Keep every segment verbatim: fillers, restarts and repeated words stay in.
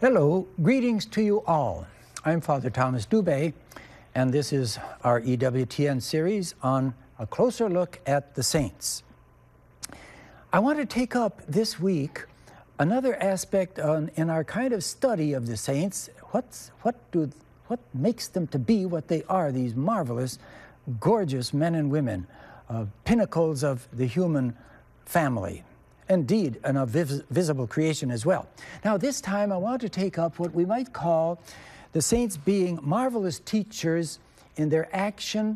Hello, greetings to you all. I'm Father Thomas Dubé, and this is our E W T N series on a closer look at the saints. I want to take up this week another aspect on, in our kind of study of the saints. What's, what, do, what makes them to be what they are, these marvelous, gorgeous men and women, uh, pinnacles of the human family. Indeed, and a vis visible creation as well. Now, this time I want to take up what we might call the saints being marvelous teachers in their action,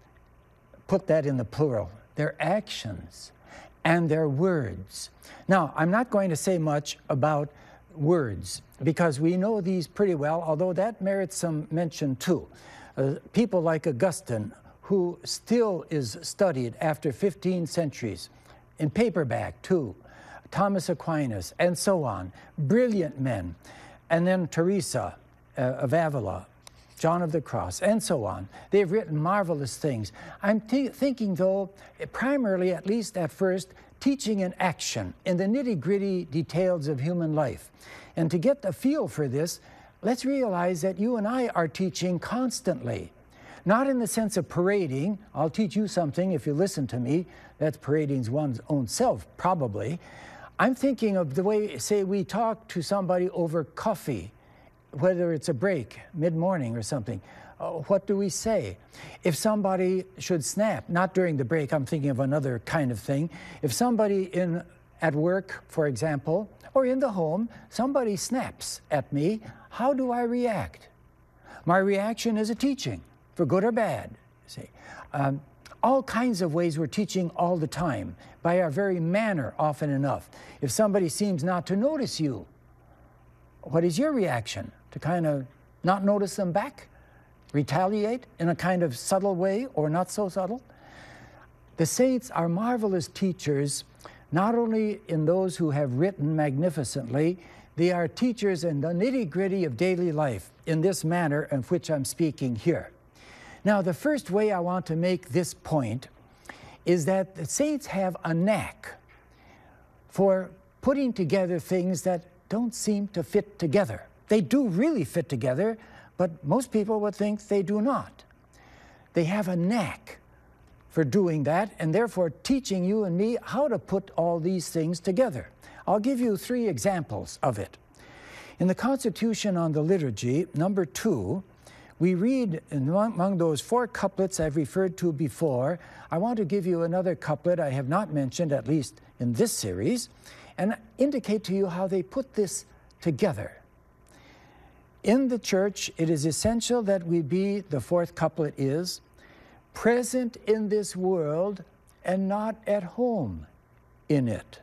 put that in the plural, their actions and their words. Now, I'm not going to say much about words because we know these pretty well, although that merits some mention too. Uh, people like Augustine, who still is studied after fifteen centuries, in paperback too, Thomas Aquinas, and so on, brilliant men. And then Teresa uh, of Avila, John of the Cross, and so on. They've written marvelous things. I'm th thinking, though, primarily, at least at first, teaching in action, in the nitty-gritty details of human life. And to get the feel for this, let's realize that you and I are teaching constantly. Not in the sense of parading. I'll teach you something if you listen to me. That's parading one's own self, probably. I'm thinking of the way, say, we talk to somebody over coffee, whether it's a break, mid-morning or something. Uh, what do we say? If somebody should snap, not during the break, I'm thinking of another kind of thing. If somebody in at work, for example, or in the home, somebody snaps at me, how do I react? My reaction is a teaching. For good or bad, see. Um, all kinds of ways we're teaching all the time, by our very manner often enough. If somebody seems not to notice you, what is your reaction? To kind of not notice them back? Retaliate in a kind of subtle way or not so subtle? The saints are marvelous teachers, not only in those who have written magnificently, they are teachers in the nitty-gritty of daily life in this manner of which I'm speaking here. Now, the first way I want to make this point is that the saints have a knack for putting together things that don't seem to fit together. They do really fit together, but most people would think they do not. They have a knack for doing that, and therefore teaching you and me how to put all these things together. I'll give you three examples of it. In the Constitution on the Liturgy, number two, we read among those four couplets I've referred to before. I want to give you another couplet I have not mentioned, at least in this series, and indicate to you how they put this together. In the church, it is essential that we be, the fourth couplet is, present in this world and not at home in it.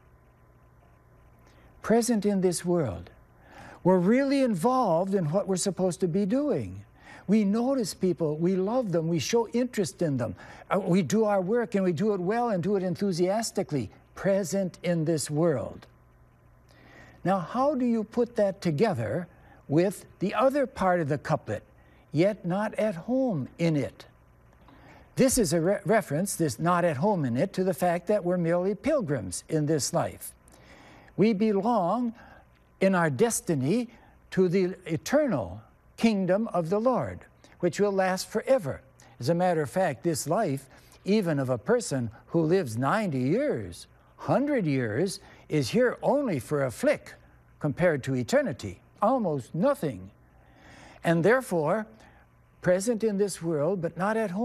Present in this world. We're really involved in what we're supposed to be doing. We notice people, we love them, we show interest in them. Uh, we do our work and we do it well and do it enthusiastically, present in this world. Now, how do you put that together with the other part of the couplet, yet not at home in it? This is a re reference, this not at home in it, to the fact that we're merely pilgrims in this life. We belong in our destiny to the eternal kingdom of the Lord, which will last forever. As a matter of fact, this life, even of a person who lives ninety years, one hundred years, is here only for a flick compared to eternity, almost nothing. And therefore, present in this world, but not at home.